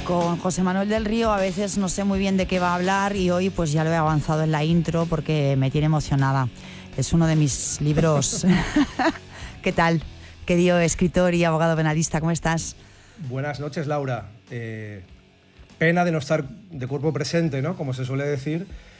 Con José Manuel del Río a veces no sé muy bien de qué va a hablar y hoy pues ya lo he avanzado en la intro porque me tiene emocionada. Es uno de mis libros. ¿Qué tal? Querido escritor y abogado penalista, ¿cómo estás? Buenas noches, Laura. Pena de no estar de cuerpo presente, ¿no? Como se suele decir,